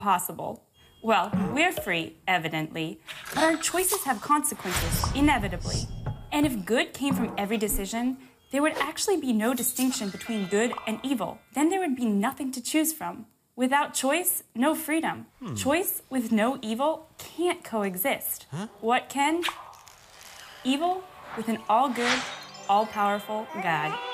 possible. Well, we're free, evidently, but our choices have consequences, inevitably. And if good came from every decision, there would actually be no distinction between good and evil. Then there would be nothing to choose from. Without choice, no freedom. Choice with no evil can't coexist. What can? Evil with an all-good, all-powerful God.